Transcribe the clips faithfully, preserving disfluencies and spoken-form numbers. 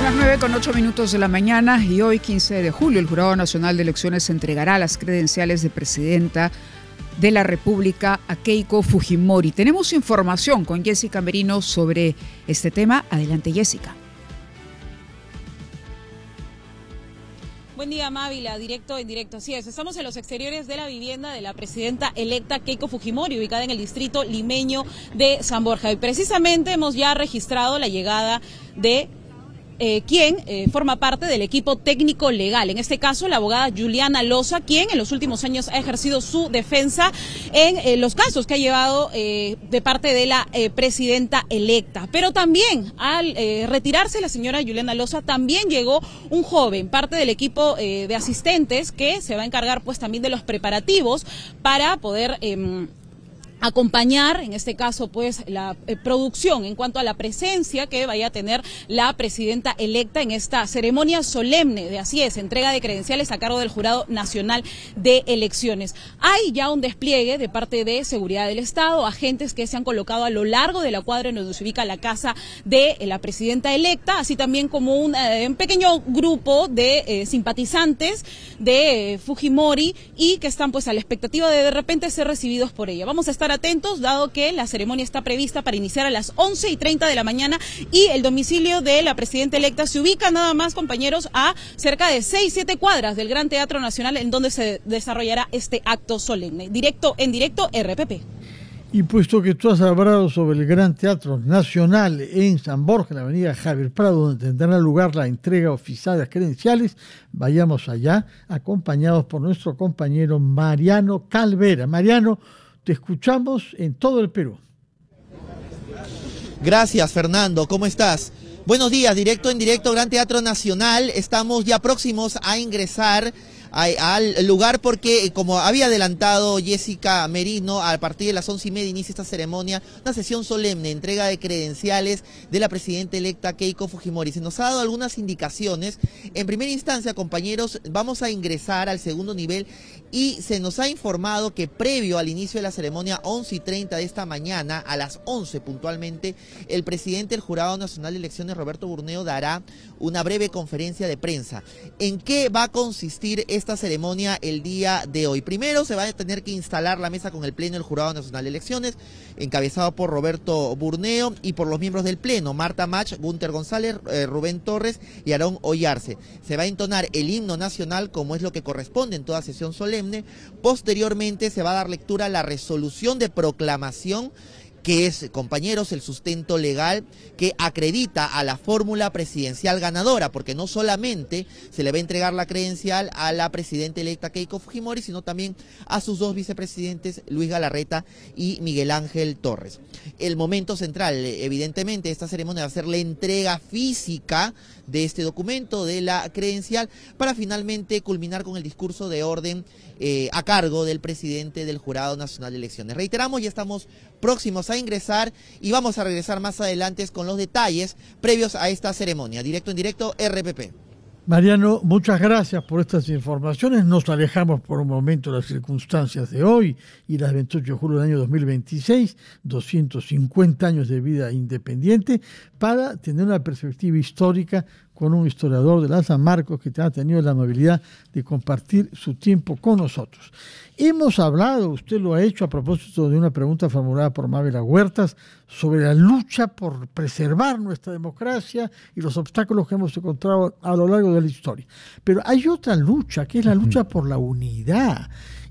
Las nueve con ocho minutos de la mañana y hoy, quince de julio, el Jurado Nacional de Elecciones entregará las credenciales de presidenta de la República a Keiko Fujimori. Tenemos información con Jessica Merino sobre este tema. Adelante, Jessica. Buen día, Mávila, directo en directo. Así es, estamos en los exteriores de la vivienda de la presidenta electa Keiko Fujimori, ubicada en el distrito limeño de San Borja. Y precisamente hemos ya registrado la llegada de Eh, quien eh, forma parte del equipo técnico legal, en este caso la abogada Juliana Loza, quien en los últimos años ha ejercido su defensa en eh, los casos que ha llevado eh, de parte de la eh, presidenta electa. Pero también al eh, retirarse la señora Juliana Loza, también llegó un joven, parte del equipo eh, de asistentes, que se va a encargar pues también de los preparativos para poder Eh, acompañar, en este caso, pues, la eh, producción en cuanto a la presencia que vaya a tener la presidenta electa en esta ceremonia solemne de, así es, entrega de credenciales a cargo del Jurado Nacional de Elecciones. Hay ya un despliegue de parte de Seguridad del Estado, agentes que se han colocado a lo largo de la cuadra en donde se ubica la casa de eh, la presidenta electa, así también como un, eh, un pequeño grupo de eh, simpatizantes de eh, Fujimori y que están pues a la expectativa de de repente ser recibidos por ella. Vamos a estar atentos, dado que la ceremonia está prevista para iniciar a las once y treinta de la mañana y el domicilio de la presidenta electa se ubica nada más, compañeros, a cerca de seis, siete cuadras del Gran Teatro Nacional, en donde se desarrollará este acto solemne. Directo en directo, R P P. Y puesto que tú has hablado sobre el Gran Teatro Nacional en San Borja, en la avenida Javier Prado, donde tendrá lugar la entrega oficial de las credenciales, vayamos allá, acompañados por nuestro compañero Mariano Calvera. Mariano, te escuchamos en todo el Perú. Gracias, Fernando. ¿Cómo estás? Buenos días, directo en directo, Gran Teatro Nacional. Estamos ya próximos a ingresar al lugar porque, como había adelantado Jessica Merino, a partir de las once y media inicia esta ceremonia, una sesión solemne, entrega de credenciales de la presidenta electa Keiko Fujimori. Se nos ha dado algunas indicaciones. En primera instancia, compañeros, vamos a ingresar al segundo nivel y se nos ha informado que previo al inicio de la ceremonia, once y treinta de esta mañana, a las once puntualmente, el presidente del Jurado Nacional de Elecciones, Roberto Burneo, dará una breve conferencia de prensa. ¿En qué va a consistir esta ceremonia el día de hoy? Primero, se va a tener que instalar la mesa con el Pleno del Jurado Nacional de Elecciones, encabezado por Roberto Burneo y por los miembros del Pleno, Marta Mach, Gunter González, eh, Rubén Torres y Aarón Ollarse. Se va a entonar el himno nacional, como es lo que corresponde en toda sesión solemne. Posteriormente, se va a dar lectura a la resolución de proclamación, que es, compañeros, el sustento legal que acredita a la fórmula presidencial ganadora, porque no solamente se le va a entregar la credencial a la presidenta electa Keiko Fujimori, sino también a sus dos vicepresidentes, Luis Galarreta y Miguel Ángel Torres. El momento central, evidentemente, de esta ceremonia va a ser la entrega física de este documento, de la credencial, para finalmente culminar con el discurso de orden eh, a cargo del presidente del Jurado Nacional de Elecciones. Reiteramos, ya estamos próximos a ingresar y vamos a regresar más adelante con los detalles previos a esta ceremonia. Directo en directo, R P P. Mariano, muchas gracias por estas informaciones. Nos alejamos por un momento de las circunstancias de hoy y las veintiocho de julio del año dos mil veintiséis, doscientos cincuenta años de vida independiente, para tener una perspectiva histórica con un historiador de la San Marcos que ha tenido la amabilidad de compartir su tiempo con nosotros. Hemos hablado, usted lo ha hecho a propósito de una pregunta formulada por Mávila Huertas sobre la lucha por preservar nuestra democracia y los obstáculos que hemos encontrado a lo largo de la historia. Pero hay otra lucha, que es la lucha por la unidad.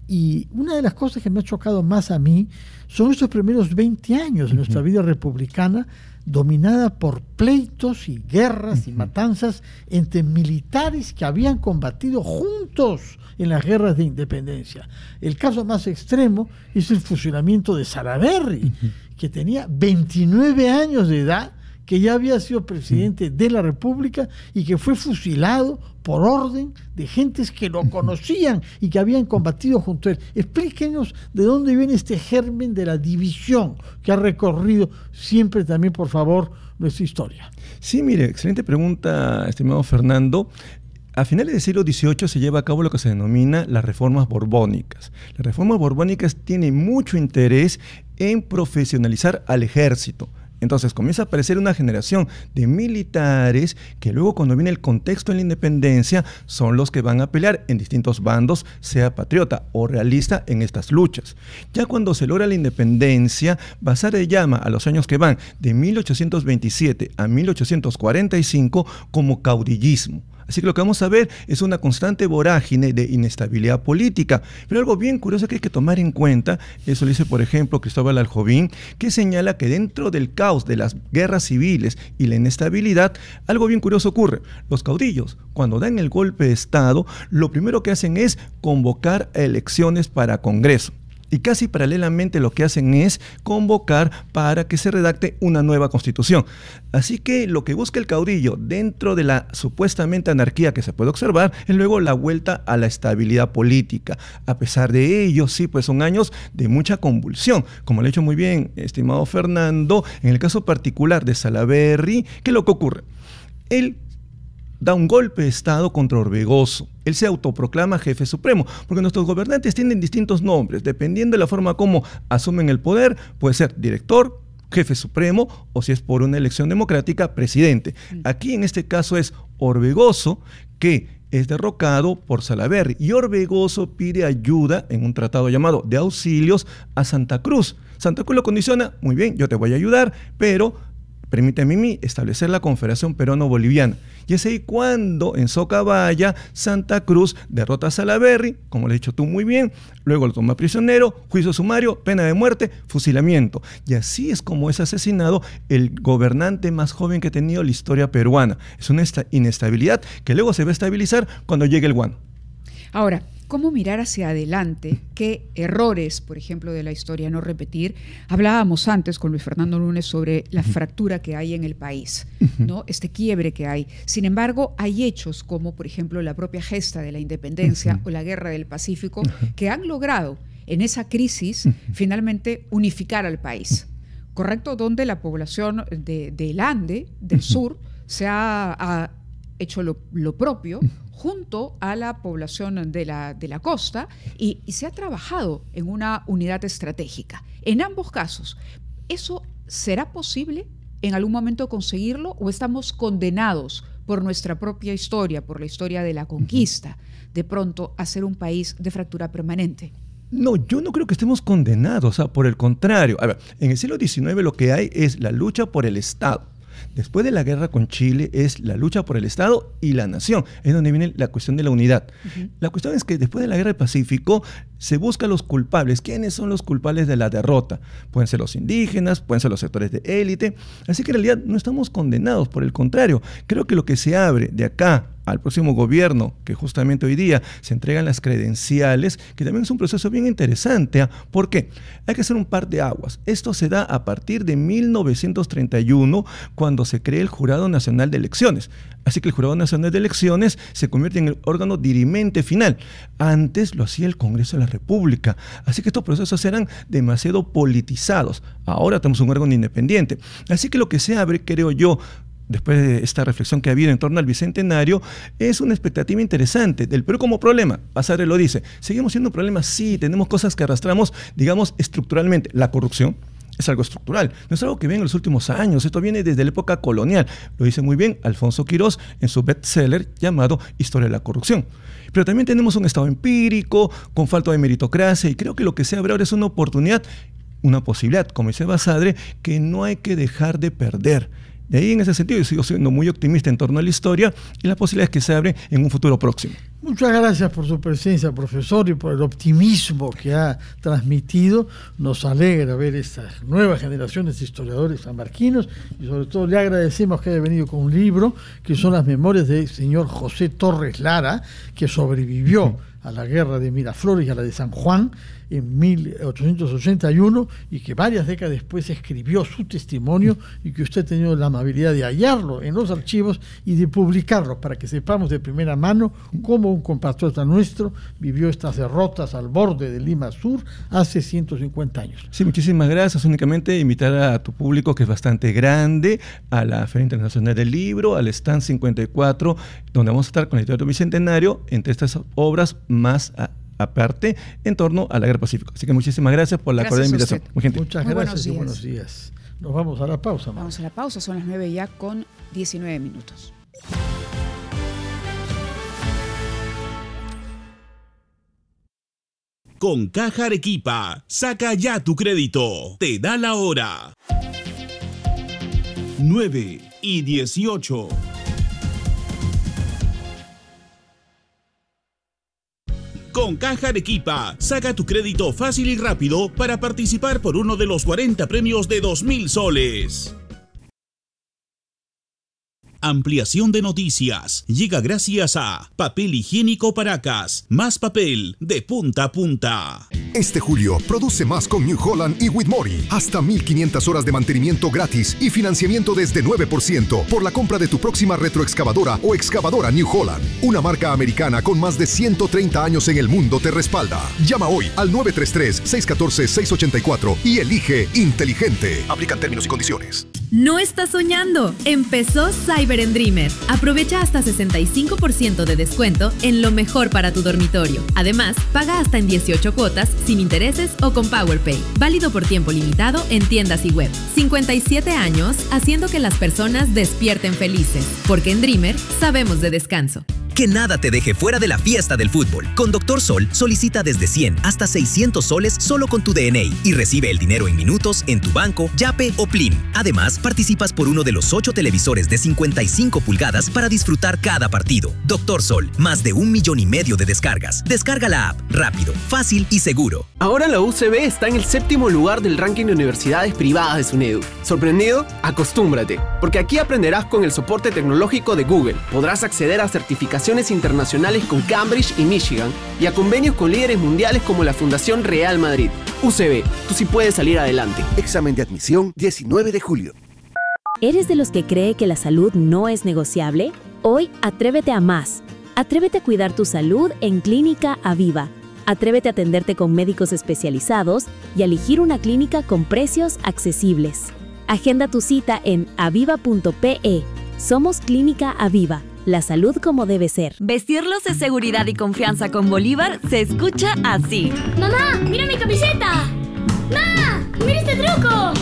Y una de las cosas que me ha chocado más a mí son estos primeros veinte años de nuestra vida republicana, dominada por pleitos y guerras y matanzas entre militares que habían combatido juntos en las guerras de independencia. El caso más extremo es el fusilamiento de Salaverry, que tenía veintinueve años de edad, que ya había sido presidente de la República y que fue fusilado por orden de gentes que lo conocían y que habían combatido junto a él. Explíquenos de dónde viene este germen de la división que ha recorrido siempre también, por favor, nuestra historia. Sí, mire, excelente pregunta, estimado Fernando. A finales del siglo dieciocho se lleva a cabo lo que se denomina las reformas borbónicas. Las reformas borbónicas tienen mucho interés en profesionalizar al ejército. Entonces comienza a aparecer una generación de militares que luego, cuando viene el contexto de la independencia, son los que van a pelear en distintos bandos, sea patriota o realista, en estas luchas. Ya cuando se logra la independencia, Basadre llama a los años que van de mil ochocientos veintisiete a mil ochocientos cuarenta y cinco como caudillismo. Así que lo que vamos a ver es una constante vorágine de inestabilidad política. Pero algo bien curioso que hay que tomar en cuenta, eso lo dice por ejemplo Cristóbal Aljovín, que señala que dentro del caos de las guerras civiles y la inestabilidad, algo bien curioso ocurre. Los caudillos, cuando dan el golpe de Estado, lo primero que hacen es convocar a elecciones para Congreso. Y casi paralelamente lo que hacen es convocar para que se redacte una nueva constitución. Así que lo que busca el caudillo dentro de la supuestamente anarquía que se puede observar es luego la vuelta a la estabilidad política. A pesar de ello, sí, pues son años de mucha convulsión. Como le ha dicho muy bien, estimado Fernando, en el caso particular de Salaverry, ¿qué es lo que ocurre? Él da un golpe de Estado contra Orbegoso. Él se autoproclama jefe supremo, porque nuestros gobernantes tienen distintos nombres. Dependiendo de la forma como asumen el poder, puede ser director, jefe supremo, o si es por una elección democrática, presidente. Aquí en este caso es Orbegoso, que es derrocado por Salaverry. Y Orbegoso pide ayuda en un tratado llamado de auxilios a Santa Cruz. Santa Cruz lo condiciona: muy bien, yo te voy a ayudar, pero permíteme a mí establecer la Confederación Peruano-Boliviana. Y es ahí cuando en Socabaya Santa Cruz derrota a Salaverry, como le he dicho tú muy bien, luego lo toma prisionero, juicio sumario, pena de muerte, fusilamiento. Y así es como es asesinado el gobernante más joven que ha tenido la historia peruana. Es una inestabilidad que luego se va a estabilizar cuando llegue el guano. Ahora, ¿cómo mirar hacia adelante? ¿Qué errores, por ejemplo, de la historia no repetir? Hablábamos antes con Luis Fernando Núñez sobre la fractura que hay en el país, ¿no? Este quiebre que hay. Sin embargo, hay hechos como, por ejemplo, la propia gesta de la independencia o la Guerra del Pacífico que han logrado en esa crisis finalmente unificar al país, ¿correcto? Donde la población de, del Ande, del sur, se ha, ha hecho lo, lo propio junto a la población de la, de la costa y, y se ha trabajado en una unidad estratégica. En ambos casos, ¿eso será posible en algún momento conseguirlo o estamos condenados por nuestra propia historia, por la historia de la conquista, de pronto a ser un país de fractura permanente? No, yo no creo que estemos condenados, o sea, por el contrario. A ver, en el siglo diecinueve lo que hay es la lucha por el Estado. Después de la guerra con Chile es la lucha por el Estado y la nación, es donde viene la cuestión de la unidad. Uh-huh. La cuestión es que después de la guerra del Pacífico se busca a los culpables. ¿Quiénes son los culpables de la derrota? Pueden ser los indígenas, pueden ser los sectores de élite. Así que en realidad no estamos condenados, por el contrario. Creo que lo que se abre de acá al próximo gobierno, que justamente hoy día se entregan las credenciales, que también es un proceso bien interesante. ¿eh? ¿Por qué? Hay que hacer un par de aguas. Esto se da a partir de mil novecientos treinta y uno, cuando se crea el Jurado Nacional de Elecciones. Así que el Jurado Nacional de Elecciones se convierte en el órgano dirimente final. Antes lo hacía el Congreso de la República. Así que estos procesos eran demasiado politizados. Ahora tenemos un órgano independiente. Así que lo que se abre, creo yo, después de esta reflexión que ha habido en torno al Bicentenario, es una expectativa interesante del Perú como problema. Basadre lo dice, ¿seguimos siendo un problema? Sí, tenemos cosas que arrastramos, digamos, estructuralmente. La corrupción es algo estructural, no es algo que viene en los últimos años, esto viene desde la época colonial. Lo dice muy bien Alfonso Quirós en su bestseller llamado Historia de la Corrupción. Pero también tenemos un Estado empírico, con falta de meritocracia, y creo que lo que se abre ahora es una oportunidad, una posibilidad, como dice Basadre, que no hay que dejar de perder. De ahí, en ese sentido, yo sigo siendo muy optimista en torno a la historia y las posibilidades que se abren en un futuro próximo. Muchas gracias por su presencia, profesor, y por el optimismo que ha transmitido. Nos alegra ver estas nuevas generaciones de historiadores sanmarquinos y sobre todo le agradecemos que haya venido con un libro que son las memorias del señor José Torres Lara, que sobrevivió a la guerra de Miraflores y a la de San Juan en mil ochocientos ochenta y uno y que varias décadas después escribió su testimonio y que usted ha tenido la amabilidad de hallarlo en los archivos y de publicarlo para que sepamos de primera mano cómo un compatriota nuestro vivió estas derrotas al borde de Lima Sur hace ciento cincuenta años. Sí, muchísimas gracias. Únicamente invitar a tu público, que es bastante grande, a la Feria Internacional del Libro, al Stand cincuenta y cuatro, donde vamos a estar con el Teatro Bicentenario, entre estas obras más a aparte en torno a la Guerra del Pacífico. Así que muchísimas gracias por la cordial invitación. Muy Muchas muy gracias y buenos días. Nos vamos a la pausa. María. Vamos a la pausa, son las nueve ya con diecinueve minutos. Con Caja Arequipa, saca ya tu crédito. Te da la hora. nueve y dieciocho. Con Caja Arequipa, saca tu crédito fácil y rápido para participar por uno de los cuarenta premios de dos mil soles. Ampliación de noticias llega gracias a Papel Higiénico Paracas, más papel de punta a punta. Este julio, produce más con New Holland y Whitmore. Hasta mil quinientas horas de mantenimiento gratis y financiamiento desde nueve por ciento por la compra de tu próxima retroexcavadora o excavadora New Holland. Una marca americana con más de ciento treinta años en el mundo te respalda. Llama hoy al nueve tres tres, seis uno cuatro, seis ocho cuatro y elige inteligente. Aplican términos y condiciones. No estás soñando. Empezó Cyber and Dreamer. Aprovecha hasta sesenta y cinco por ciento de descuento en lo mejor para tu dormitorio. Además, paga hasta en dieciocho cuotas, sin intereses o con PowerPay. Válido por tiempo limitado en tiendas y web. cincuenta y siete años haciendo que las personas despierten felices. Porque en Dreamer sabemos de descanso. Que nada te deje fuera de la fiesta del fútbol. Con Doctor Sol, solicita desde cien hasta seiscientos soles solo con tu D N I y recibe el dinero en minutos en tu banco, Yape o Plin. Además, participas por uno de los ocho televisores de cincuenta y cinco pulgadas para disfrutar cada partido. Doctor Sol, más de un millón y medio de descargas. Descarga la app, rápido, fácil y seguro. Ahora la U C B está en el séptimo lugar del ranking de universidades privadas de SUNEDU. ¿Sorprendido? Acostúmbrate, porque aquí aprenderás con el soporte tecnológico de Google. Podrás acceder a certificaciones internacionales con Cambridge y Michigan y a convenios con líderes mundiales como la Fundación Real Madrid. U C B, tú sí puedes salir adelante. Examen de admisión diecinueve de julio. ¿Eres de los que cree que la salud no es negociable? Hoy, atrévete a más. Atrévete a cuidar tu salud en Clínica Aviva. Atrévete a atenderte con médicos especializados y a elegir una clínica con precios accesibles. Agenda tu cita en aviva punto pe. Somos Clínica Aviva. La salud como debe ser. Vestirlos de seguridad y confianza con Bolívar se escucha así. ¡Mamá, mira mi camiseta! ¡Ma! ¡Mira este truco!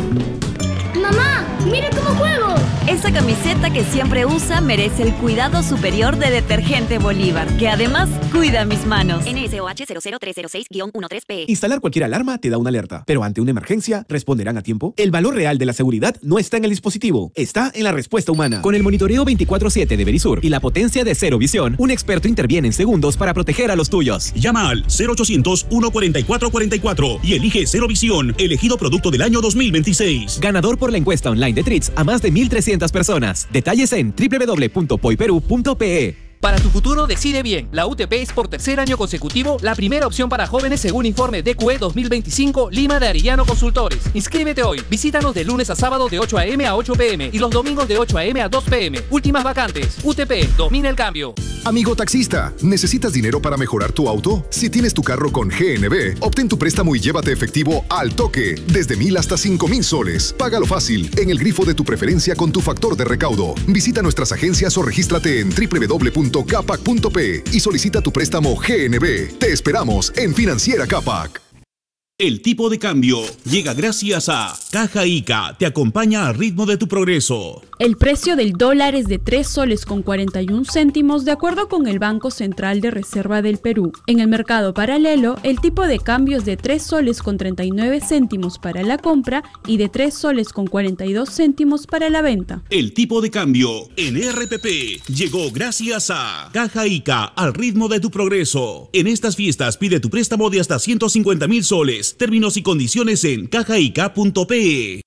¡Mamá, mira cómo juego! Esa camiseta que siempre usa merece el cuidado superior de Detergente Bolívar, que además cuida mis manos. N S O H cero cero tres cero seis guión trece P. Instalar cualquier alarma te da una alerta, pero ante una emergencia, ¿responderán a tiempo? El valor real de la seguridad no está en el dispositivo, está en la respuesta humana. Con el monitoreo veinticuatro siete de Verisur y la potencia de Cero Visión, un experto interviene en segundos para proteger a los tuyos. Llama al cero ochocientos, uno cuarenta y cuatro cuarenta y cuatro y elige Cero Visión, elegido producto del año dos mil veintiséis. Ganador por la encuesta online de Tritz a más de mil trescientas personas. Detalles en doble u doble u doble u punto poiperú punto pe. Para tu futuro decide bien. La U T P es por tercer año consecutivo la primera opción para jóvenes según informe D Q E dos mil veinticinco Lima de Arellano Consultores. Inscríbete hoy. Visítanos de lunes a sábado de ocho a eme a ocho pe eme y los domingos de ocho a eme a dos pe eme. Últimas vacantes. U T P, domina el cambio. Amigo taxista, ¿necesitas dinero para mejorar tu auto? Si tienes tu carro con G N B, obtén tu préstamo y llévate efectivo al toque, desde mil hasta cinco mil soles. Págalo fácil, en el grifo de tu preferencia con tu factor de recaudo. Visita nuestras agencias o regístrate en doble u doble u doble u punto capac punto pe y solicita tu préstamo G N B. Te esperamos en Financiera Capac. El tipo de cambio llega gracias a Caja Ica, te acompaña al ritmo de tu progreso. El precio del dólar es de tres soles con cuarenta y un céntimos de acuerdo con el Banco Central de Reserva del Perú. En el mercado paralelo, el tipo de cambio es de tres soles con treinta y nueve céntimos para la compra y de tres soles con cuarenta y dos céntimos para la venta. El tipo de cambio en R P P llegó gracias a Caja Ica, al ritmo de tu progreso. En estas fiestas pide tu préstamo de hasta ciento cincuenta mil soles. Términos y condiciones en cajaica punto pe.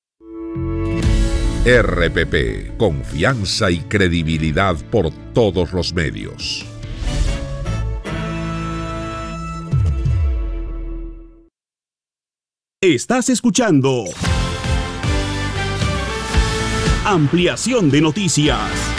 R P P, confianza y credibilidad por todos los medios. Estás escuchando Ampliación de Noticias.